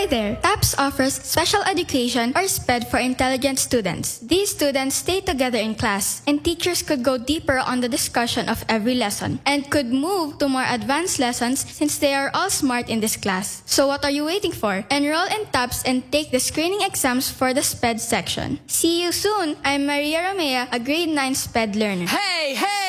there, TAPS offers special education or SPED for intelligent students. These students stay together in class, and teachers could go deeper on the discussion of every lesson and could move to more advanced lessons since they are all smart in this class. So what are you waiting for? Enroll in TAPS and take the screening exams for the SPED section. See you soon! I'm Maria Romea, a grade 9 SPED learner. Hey, hey!